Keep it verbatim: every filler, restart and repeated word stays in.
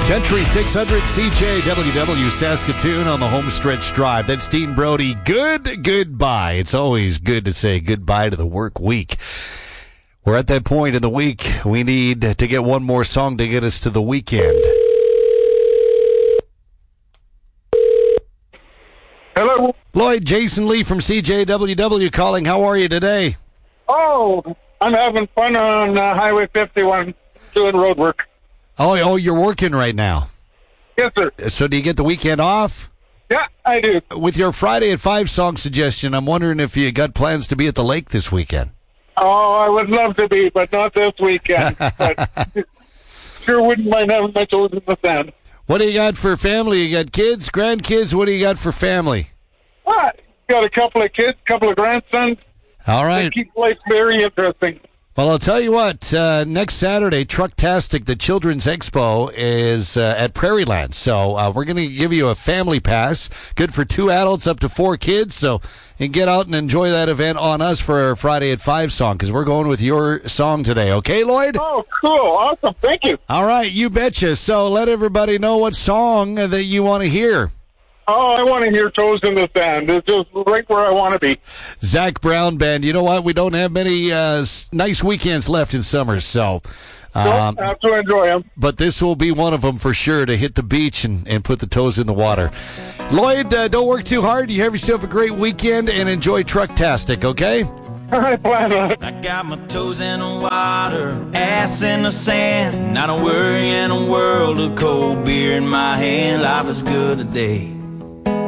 Country six hundred C J W W Saskatoon on the Homestretch Drive. That's Dean Brody. Good goodbye. It's always good to say goodbye to the work week. We're at that point in the week. We need to get one more song to get us to the weekend. Hello. Lloyd, Jason Lee from C J W W calling. How are you today? Oh, I'm having fun on uh, Highway fifty-one doing road work. Oh, oh, you're working right now. Yes, sir. So do you get the weekend off? Yeah, I do. With your Friday at five song suggestion, I'm wondering if you got plans to be at the lake this weekend. Oh, I would love to be, but not this weekend. But sure wouldn't mind having my toes in the sand. What do you got for family? You got kids, grandkids? What do you got for family? Ah, got a couple of kids, couple of grandsons. All right. They keep life very interesting. Well, I'll tell you what, uh, next Saturday, Trucktastic, the Children's Expo, is uh, at Prairieland. So uh, we're going to give you a family pass, good for two adults up to four kids. So you can get out and enjoy that event on us for our Friday at five song, because we're going with your song today. Okay, Lloyd? Oh, cool. Awesome. Thank you. All right, you betcha. So let everybody know what song that you want to hear. Oh, I want to hear Toes in the Sand. It's just right where I want to be. Zac Brown Band. You know what? We don't have many uh, nice weekends left in summer, so... Um, I have to enjoy them. But this will be one of them for sure, to hit the beach and, and put the toes in the water. Lloyd, uh, don't work too hard. You have yourself a great weekend and enjoy Trucktastic, okay? I plan on it. I got my toes in the water, ass in the sand. Not a worry in a world of cold beer in my hand. Life is good today.